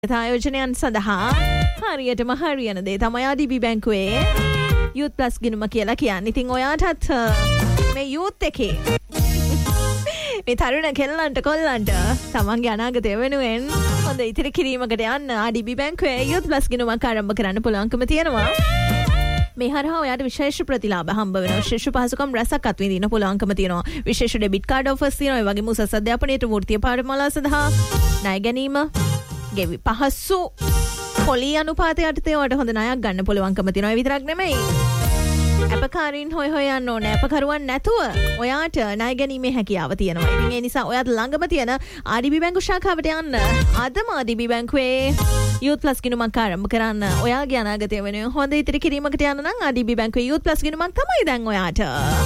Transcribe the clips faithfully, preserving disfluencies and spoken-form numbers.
ආයෝජනයන් සඳහා හරියටම හරියන දේ තමයි ආ ඩී බී බැංකුවේ Youth Plus ගිණුම කියලා කියන්නේ. ඉතින් ඔයාටත් මේ youth එකේ මේ තරුණ කෙල්ලන්ට කොල්ලන්ට තමන්ගේ අනාගතය වෙනුවෙන් හොඳ ඉතිරි කිරීමකට යන්න ආ ඩී බී බැංකුවේ Youth Plus ගිණුමක් ආරම්භ කරන්න පුළුවන්කම තියෙනවා. මේ හරහා ඔයාට විශේෂ ප්‍රතිලාභ හම්බ වෙනවා. විශේෂ පහසුකම් රැසක් අත්විඳින්න පුළුවන්කම තියෙනවා. විශේෂ ඩෙබිට් කාඩ් ඔෆර්ස් තියෙනවා. ඒ වගේම උසස් අධ්‍යාපනයට වෘත්තීය පාඨමාලා සඳහා ණය ගැනීම ගෙවි පහසු පොලි අනුපාතය යටතේ ඔයාලට හොඳ ණයක් ගන්න පුළුවන්කම තියෙනවා. ඒ විතරක් නෙමෙයි. අපකාරීන් හොය හොය යන්න ඕනේ. අපකරුවන් නැතුව ඔයාට ණය ගැනීමේ හැකියාව තියෙනවා. ඉතින් ඒ නිසා ඔයාට ළඟම තියෙන ආ ඩී බී බැංකු ශාඛාවට යන්න. අදම ආ ඩී බී බැංකුවේ Youth Plus ගිණුමක් ආරම්භ කරන්න. ඔයාගේ අනාගතය වෙනුවෙන් හොඳ ඉතිරි කිරීමකට යන්න නම් ආ ඩී බී බැංකුවේ Youth Plus ගිණුමක් තමයි දැන් ඔයාට.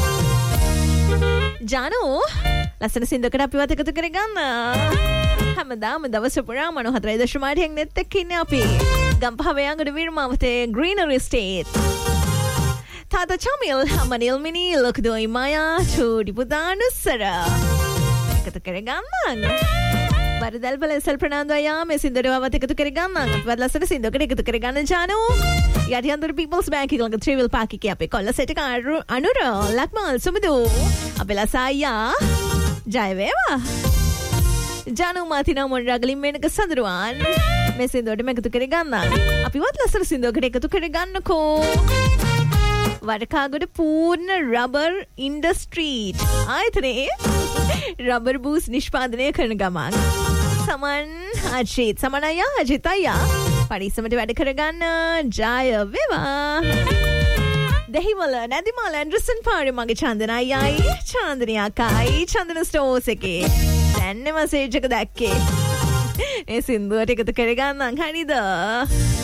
ජානෝ ලස්සන සින්දුවකට අපිවත් එකතු කරගන්න. හැමදාම දවස පුරා මනෝහතරයි දශම අටෙන් නෙත් එක්ක ඉන්නේ අපි. Gampaha Veyangoda විරමාවතේ Greenery Estate. තාතා චමිල් මනිල් මිනි ලොකුදෝයි මායා චූඩි පුදානුස්සර. එකතු කරගන්න. බරදල් බල එසල් ප්‍රනාන්දු අයියා මේ සින්දුවවත් එකතු කරගන්න. අපිවත් ලස්සන සින්දුවකට එකතු කරගන්න ජානෝ. යටියන්තර People's Bank එකක ත්‍රිවිල් පාක් එකේ අපේ කොල්ල සෙට් එක අනුර ලක්මල් සුමුදු අපේ ලසායියා ජය වේවා. ජානු මාතිනා මොණරගලින් මේනක සඳරුවන් මේ සින්දුවට එකතු කරගන්න. අපිවත් ලස්සන සින්දුවකට එකතු කරගන්නකෝ. වඩකාගොඩ පූර්ණ රබර් ඉන්ඩස්ට්‍රීට් ආයතනයේ රබර් බූස් නිෂ්පාදනය කරන ගමන් සමන් අජිත් සමන් අයියා අජිත් අයියා පරිස්සමට වැඩ කරගන්න. ජය වේවා. දෙහිවල නැදිමල ඇන්ඩර්සන් පාරේ මගේ චන්දන අයියයි චන්දනී අකයි චන්දන ස්ටෝර්ස් එකේ දැන් මැසේජ් එක දැක්කේ. ඒ සින්දුවට එකතු කරගන්න හරිද?